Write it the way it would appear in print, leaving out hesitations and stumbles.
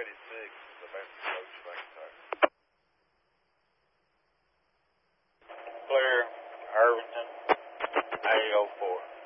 the best coach I can talk. Clear, Irvington, 804.